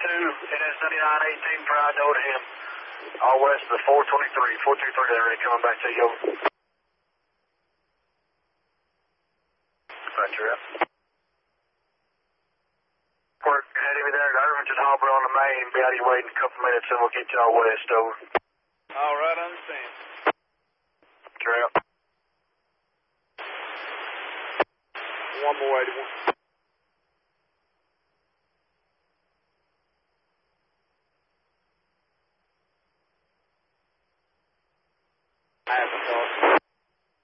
NS 9918, proud note him. All west of the 423. 423 there, ready, coming back to you. Roger up. Work, heading me there. Irvin just harbor on the main. Be out of your way in a couple minutes and we'll get y'all west over. All right, understand. Roger up. One more 81. I have a thought.